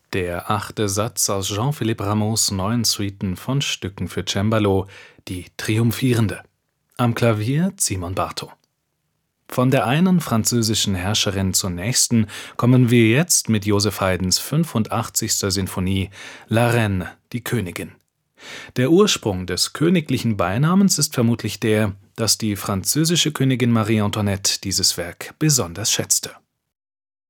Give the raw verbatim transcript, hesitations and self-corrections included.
Der achte Satz aus Jean-Philippe Rameaus neuen Suiten von Stücken für Cembalo, die Triumphierende. Am Klavier Simon Bartow. Von der einen französischen Herrscherin zur nächsten kommen wir jetzt mit Joseph Haydns fünfundachtzigster Sinfonie La Reine, die Königin. Der Ursprung des königlichen Beinamens ist vermutlich der, dass die französische Königin Marie Antoinette dieses Werk besonders schätzte.